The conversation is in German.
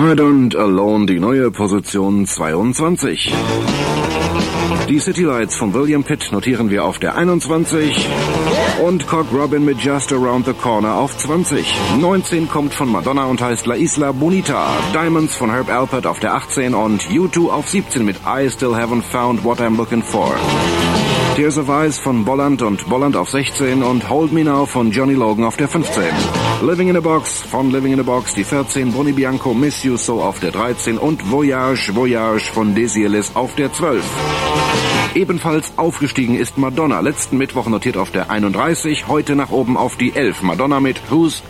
Hard and Alone, die neue Position 22. Die City Lights von William Pitt notieren wir auf der 21 und Cock Robin mit Just Around the Corner auf 20. 19 kommt von Madonna und heißt La Isla Bonita. Diamonds von Herb Alpert auf der 18 und U2 auf 17 mit I Still Haven't Found What I'm Looking For. Tears of Ice von Bolland und Bolland auf 16 und Hold Me Now von Johnny Logan auf der 15. Living in a Box von Living in a Box die 14, Bonnie Bianco Miss You So auf der 13 und Voyage Voyage von Desi Ellis auf der 12. Ebenfalls aufgestiegen ist Madonna, letzten Mittwoch notiert auf der 31, heute nach oben auf die 11. Madonna mit Who's